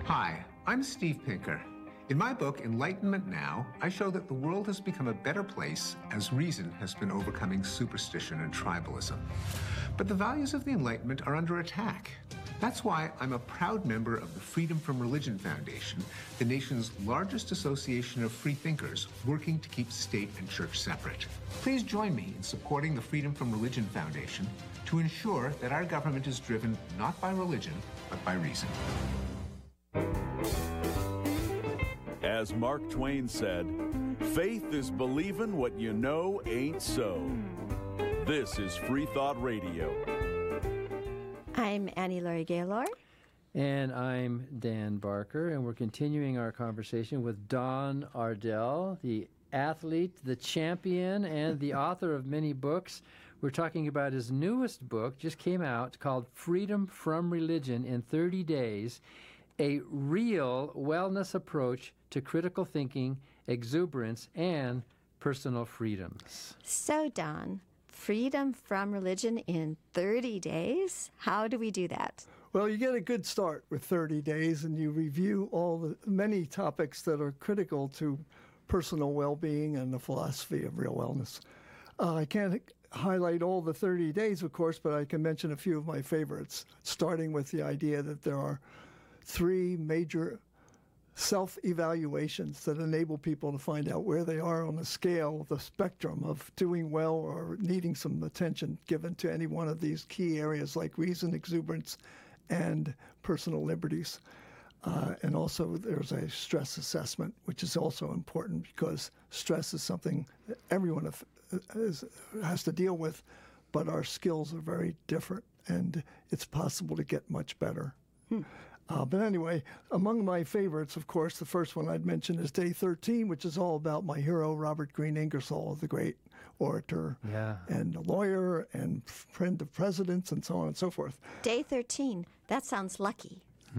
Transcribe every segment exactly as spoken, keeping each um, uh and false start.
Hi, I'm Steve Pinker. In my book, Enlightenment Now, I show that the world has become a better place as reason has been overcoming superstition and tribalism. But the values of the Enlightenment are under attack. That's why I'm a proud member of the Freedom from Religion Foundation, the nation's largest association of free thinkers working to keep state and church separate. Please join me in supporting the Freedom from Religion Foundation to ensure that our government is driven not by religion, but by reason. As Mark Twain said, faith is believing what you know ain't so. This is Free Thought Radio. I'm Annie Laurie Gaylor. And I'm Dan Barker, and we're continuing our conversation with Don Ardell, the athlete, the champion, and the author of many books. We're talking about his newest book, just came out, called Freedom from Religion in thirty days, a real wellness approach to critical thinking, exuberance, and personal freedoms. So, Don, freedom from religion in thirty days? How do we do that? Well, you get a good start with thirty days, and you review all the many topics that are critical to personal well-being and the philosophy of real wellness. Uh, I can't highlight all the thirty days, of course, but I can mention a few of my favorites, starting with the idea that there are three major self-evaluations that enable people to find out where they are on the scale, the spectrum of doing well or needing some attention given to any one of these key areas like reason, exuberance, and personal liberties. Uh, and also there's a stress assessment, which is also important because stress is something that everyone have, is, has to deal with, but our skills are very different, and it's possible to get much better. Hmm. Uh, but anyway, among my favorites, of course, the first one I'd mention is Day thirteen, which is all about my hero, Robert Greene Ingersoll, the great orator yeah. and a lawyer and friend of presidents and so on and so forth. Day thirteen, that sounds lucky.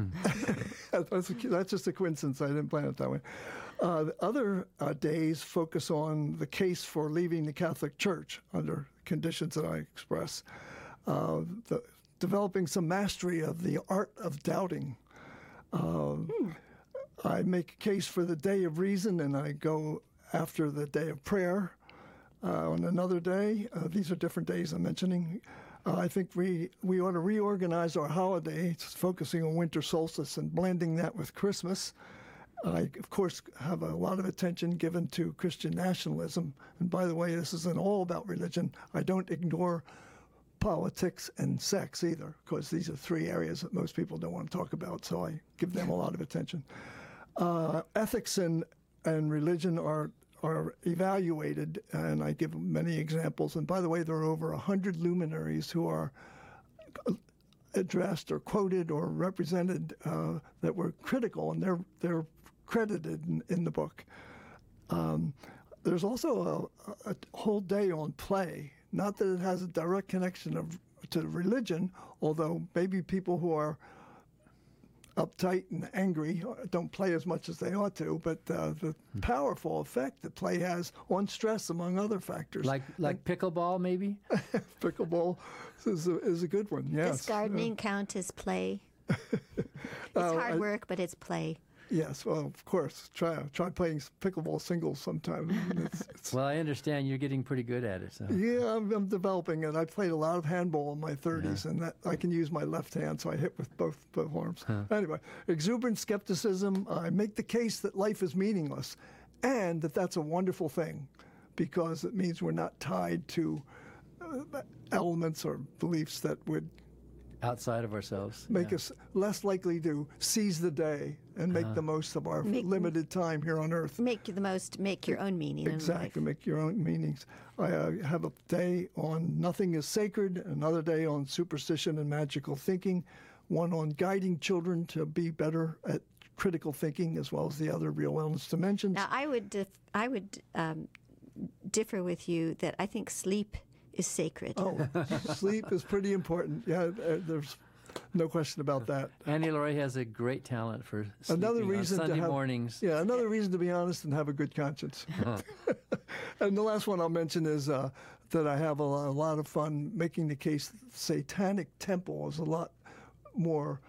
that's, a, that's just a coincidence. I didn't plan it that way. Uh, the other uh, days focus on the case for leaving the Catholic Church under conditions that I express. Uh, the developing some mastery of the art of doubting. Uh, hmm. I make a case for the day of reason, and I go after the day of prayer uh, on another day. Uh, these are different days I'm mentioning. Uh, I think we, we ought to reorganize our holidays, focusing on winter solstice and blending that with Christmas. I, of course, have a lot of attention given to Christian nationalism. And by the way, this isn't all about religion. I don't ignore politics and sex either, because these are three areas that most people don't want to talk about, so I give them a lot of attention. Uh, ethics and, and religion are are evaluated, and I give many examples. And by the way, there are over one hundred luminaries who are addressed or quoted or represented uh, that were critical, and they're, they're credited in, in the book. Um, there's also a, a whole day on play. Not that it has a direct connection of, to religion, although maybe people who are uptight and angry don't play as much as they ought to, but uh, the powerful effect that play has on stress, among other factors. Like like and, pickleball, maybe? Pickleball is a, is a good one, yes. Does gardening uh, count as play? It's uh, hard work, I, but it's play. Yes, well, of course. Try try playing pickleball singles sometime. It's, it's, well, I understand you're getting pretty good at it. So. Yeah, I'm, I'm developing it. I played a lot of handball in my thirties, yeah. and that, I can use my left hand, so I hit with both, both arms. Huh. Anyway, exuberant skepticism. I make the case that life is meaningless, and that that's a wonderful thing, because it means we're not tied to uh, elements or beliefs that would outside of ourselves, make yeah. us less likely to seize the day and make uh, the most of our make, limited time here on Earth. Make the most, make your own meaning. Exactly, in life. Make your own meanings. I uh, have a day on nothing is sacred, another day on superstition and magical thinking, one on guiding children to be better at critical thinking, as well as the other real wellness dimensions. Now, I would, dif- I would um, differ with you that I think sleep is sacred. Oh, sleep is pretty important. Yeah, there's no question about that. Annie Laurie has a great talent for sleeping another reason on Sunday to have, mornings. Yeah, another reason to be honest and have a good conscience. Uh-huh. And the last one I'll mention is uh, that I have a, a lot of fun making the case that the Satanic Temple is a lot more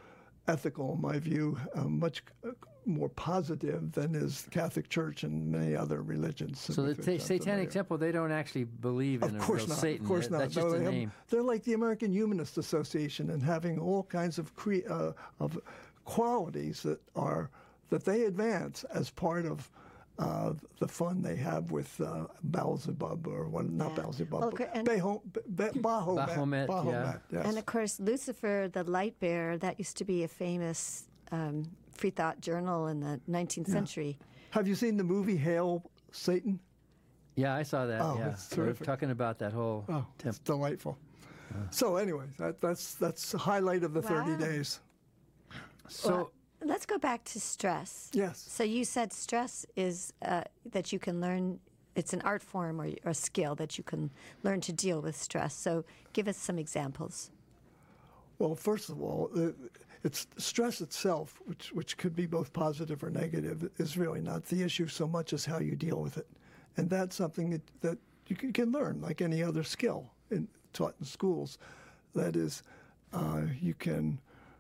ethical, in my view, uh, much uh, more positive than is the Catholic Church and many other religions. So the with which ta- I'm Satanic familiar. Temple, they don't actually believe in Of a course real not. Satan. Of course That- not. That's No, just they a have- name. They're like the American Humanist Association and having all kinds of cre- uh, of qualities that are that they advance as part of uh, the fun they have with uh, Beelzebub or what? Not Yeah. Beelzebub. Well, but and- Beho- Be- Be- Baphomet. Baphomet, yeah. Baphomet, yes. And of course, Lucifer, the light bearer, that used to be a famous um, free thought journal in the nineteenth century. Have you seen the movie Hail Satan? Yeah, I saw that. Oh, yeah. it's They were terrific. talking about that whole Oh, it's temple. delightful. So anyway, that, that's that's the highlight of the thirty Wow. days. So, Well, let's go back to stress. Yes. So you said stress is uh, that you can learn. It's an art form or, or a skill that you can learn to deal with stress. So give us some examples. Well, first of all, uh, it's stress itself, which which could be both positive or negative, is really not the issue so much as how you deal with it, and that's something that, that you can, can learn like any other skill in, taught in schools. That is, uh, you can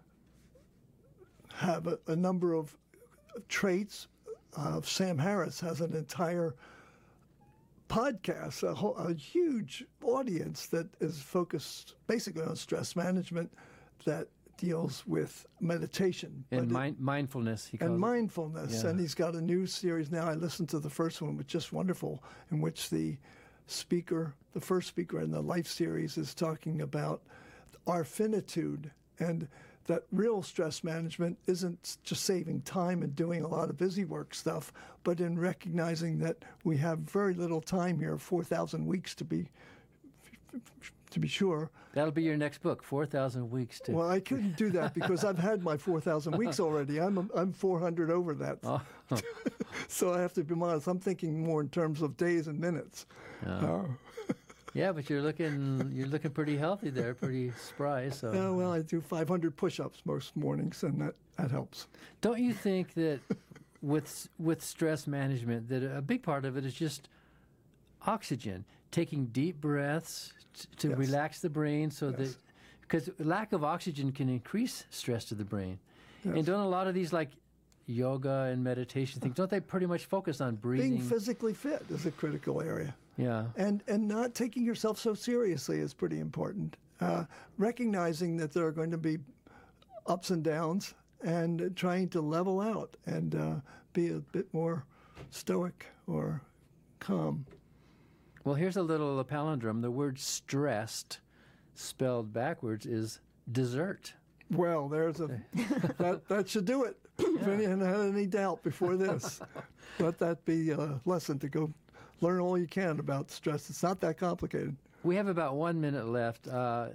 have a, a number of traits. Uh, Sam Harris has an entire podcast, a, whole, a huge audience that is focused basically on stress management that deals with meditation. and But it- mind, mindfulness, he calls and it. mindfulness. Yeah. And he's got a new series now. I listened to the first one, which is just wonderful, in which the speaker, the first speaker in the Life series, is talking about our finitude and that real stress management isn't just saving time and doing a lot of busy work stuff, but in recognizing that we have very little time here, four thousand weeks to be to be sure. That'll be your next book, four thousand Weeks to... Well, I couldn't do that because I've had my four thousand weeks already. I'm I'm four hundred over that. Oh. So I have to be honest. I'm thinking more in terms of days and minutes. Uh, Yeah, but you're looking you're looking pretty healthy there, pretty spry. So yeah, well, I do five hundred push-ups most mornings, and that, that helps. don't you think that with with stress management, that a big part of it is just oxygen, taking deep breaths t- to Yes. relax the brain, so Yes. that because lack of oxygen can increase stress to the brain. Yes. And don't a lot of these like yoga and meditation things, don't they pretty much focus on breathing? Being physically fit is a critical area. Yeah. And and not taking yourself so seriously is pretty important. Uh, recognizing that there are going to be ups and downs, and trying to level out and uh, be a bit more stoic or calm. Well, here's a little palindrome. The word stressed, spelled backwards, is dessert. Well, there's a that that should do it. If anyone had any doubt before this, let that be a lesson to go learn all you can about stress. It's not that complicated. We have about one minute left. Uh,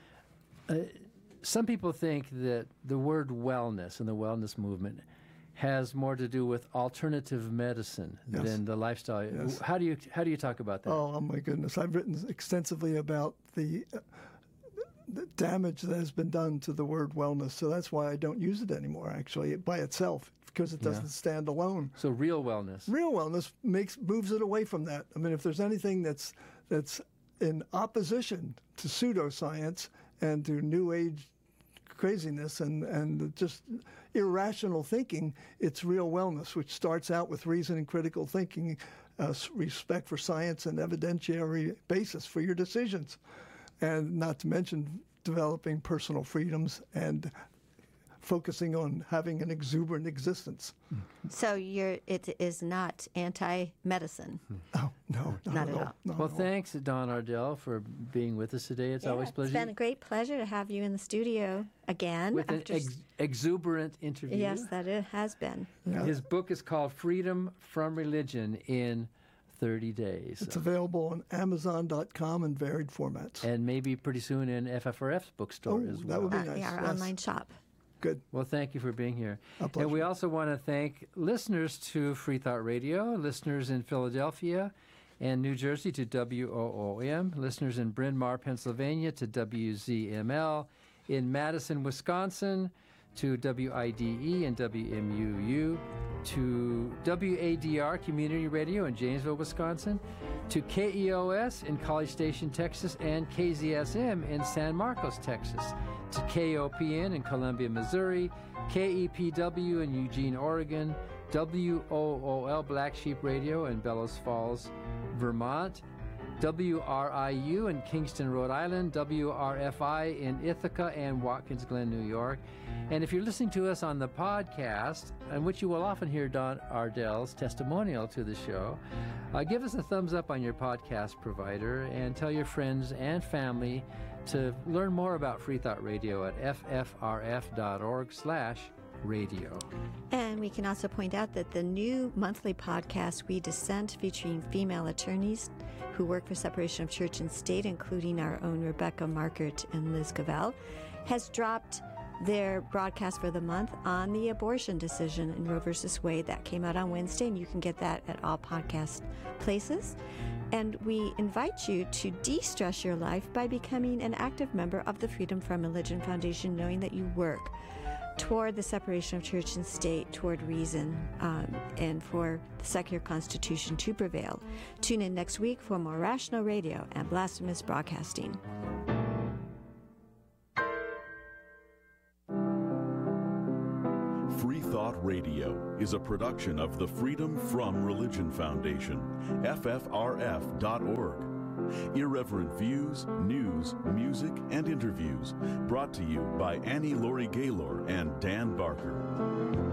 uh, some people think that the word wellness and the wellness movement has more to do with alternative medicine Yes. than the lifestyle. Yes. How do you how do you talk about that? Oh, oh my goodness! I've written extensively about the, uh, the damage that has been done to the word wellness. So that's why I don't use it anymore. Actually, by itself, because it doesn't stand alone. So real wellness. Real wellness makes moves it away from that. I mean, if there's anything that's that's in opposition to pseudoscience and to New Age craziness and, and just irrational thinking, it's real wellness, which starts out with reason and critical thinking, uh, respect for science and evidentiary basis for your decisions, and not to mention developing personal freedoms and focusing on having an exuberant existence. So you're, it is not anti-medicine. Oh, no, not, Not at at all. all. Not Well, at all. thanks, Don Ardell, for being with us today. It's always a It's pleasure. been a great pleasure to have you in the studio again. with an after- ex- exuberant interview. yes, that it has been. His book is called Freedom from Religion in thirty days. It's available on Amazon dot com in varied formats. And maybe pretty soon in F F R F's bookstore Oh, as that well. would be Uh, nice. yeah, our yes. online shop. Good. Well, thank you for being here. A And pleasure. we also want to thank listeners to Free Thought Radio, listeners in Philadelphia and New Jersey to W O O M, listeners in Bryn Mawr, Pennsylvania to W Z M L, in Madison, Wisconsin to W I D E and W M U U, to W A D R Community Radio in Janesville, Wisconsin, to K E O S in College Station, Texas, and K Z S M in San Marcos, Texas. to K O P N in Columbia, Missouri, K E P W in Eugene, Oregon, W O O L Black Sheep Radio in Bellows Falls, Vermont, W R I U in Kingston, Rhode Island, W R F I in Ithaca and Watkins Glen, New York. And if you're listening to us on the podcast, in which you will often hear Don Ardell's testimonial to the show, uh, give us a thumbs up on your podcast provider and tell your friends and family to learn more about Free Thought Radio at f f r f dot org slash radio. And we can also point out that the new monthly podcast, We Dissent, featuring female attorneys who work for separation of church and state, including our own Rebecca Markert and Liz Cavell, has dropped their broadcast for the month on the abortion decision in Roe versus Wade. That came out on Wednesday, and you can get that at all podcast places. And we invite you to de-stress your life by becoming an active member of the Freedom from Religion Foundation, knowing that you work toward the separation of church and state, toward reason, um, and for the secular constitution to prevail. Tune in next week for more Rational Radio and Blasphemous Broadcasting. Free Thought Radio is a production of the Freedom from Religion Foundation, F F R F dot org. Irreverent views, news, music, and interviews brought to you by Annie Laurie Gaylor and Dan Barker.